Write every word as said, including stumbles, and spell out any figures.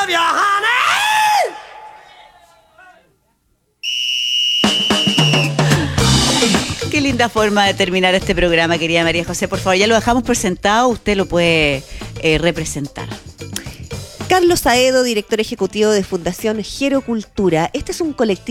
Qué linda forma de terminar este programa, querida María José. Por favor, ya lo dejamos presentado, usted lo puede eh, representar. Carlos Aedo, director ejecutivo de Fundación Gerocultura. Este es un colectivo